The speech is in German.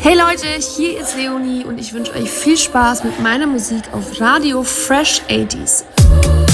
Hey Leute, hier ist Leonie und ich wünsche euch viel Spaß mit meiner Musik auf Radio Fresh 80s.